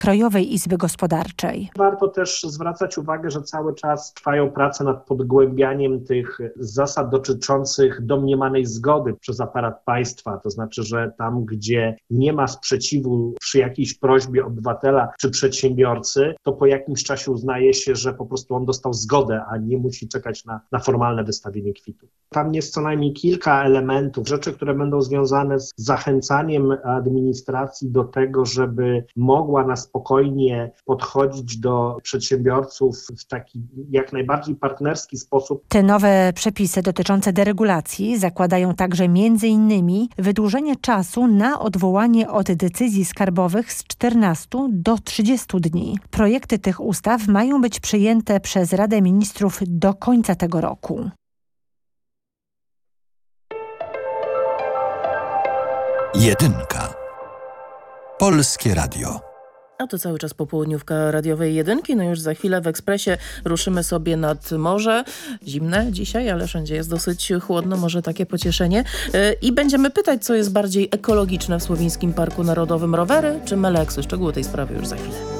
Krajowej Izby Gospodarczej. Warto też zwracać uwagę, że cały czas trwają prace nad podgłębianiem tych zasad dotyczących domniemanej zgody przez aparat państwa. To znaczy, że tam, gdzie nie ma sprzeciwu przy jakiejś prośbie obywatela czy przedsiębiorcy, to po jakimś czasie uznaje się, że po prostu on dostał zgodę, a nie musi czekać na formalne wystawienie kwitu. Tam jest co najmniej kilka elementów, rzeczy, które będą związane z zachęcaniem administracji do tego, żeby mogła na spokojnie podchodzić do przedsiębiorców w taki jak najbardziej partnerski sposób. Te nowe przepisy dotyczące deregulacji zakładają także m.in. wydłużenie czasu na odwołanie od decyzji skarbowych z 14 do 30 dni. Projekty tych ustaw mają być przyjęte przez Radę Ministrów do końca tego roku. Jedynka. Polskie Radio. A to cały czas popołudniówka radiowej jedynki. No już za chwilę w Ekspresie ruszymy sobie nad morze. Zimne dzisiaj, ale wszędzie jest dosyć chłodno, może takie pocieszenie. I będziemy pytać, co jest bardziej ekologiczne w Słowińskim Parku Narodowym. Rowery czy meleksy? Szczegóły tej sprawy już za chwilę.